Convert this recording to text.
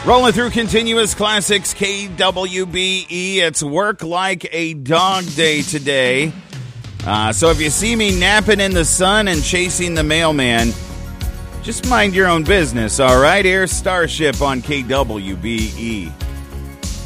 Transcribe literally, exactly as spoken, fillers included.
Rolling through continuous classics, K W B E. It's work like a dog day today. Uh, so if you see me napping in the sun and chasing the mailman, just mind your own business, all right? Here's Starship on K W B E.